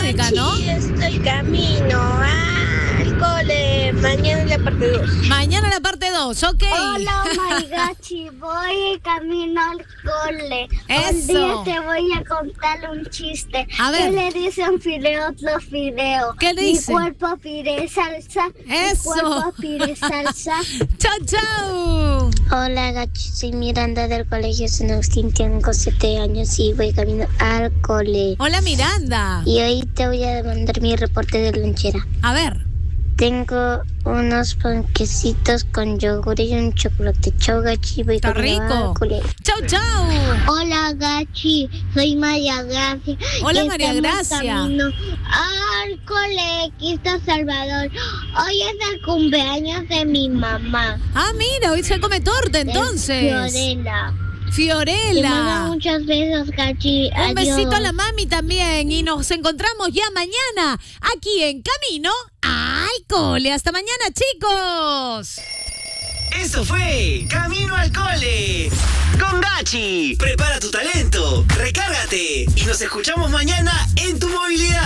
Mónica, ¿no? Sí, estoy camino al cole. Mañana es la parte 2. Mañana la parte 2, ok. Hola, Marigachi, voy camino al cole. Eso. Un día te voy a contar un chiste. A ver. ¿Qué le dice un fideo a otro fideo? ¿Qué le dice? Mi cuerpo pide salsa. Eso. Mi cuerpo pide salsa. Chao, chao. Hola, Gachi, soy Miranda del Colegio San Agustín, tengo 7 años y voy camino al cole. Hola, Miranda. Y hoy te voy a mandar mi reporte de lonchera. A ver. Tengo unos panquecitos con yogur y un chocolate. Chau, Gachi, voy Está camino rico. al cole. Chao, chao. Hola, Gachi, soy María Gracia. Hola, María Estamos Gracia. camino al cole, aquí está Salvador. Hoy es el cumpleaños de mi mamá. Ah, mira, hoy se come torta entonces. Fiorella. Te mando Fiorella. muchos besos, Gachi. Un Adiós. besito a la mami también. Y nos encontramos ya mañana aquí en Camino al Cole. Hasta mañana, chicos. Eso fue Camino al Cole con Gachi. Prepara tu talento, recárgate y nos escuchamos mañana en tu movilidad.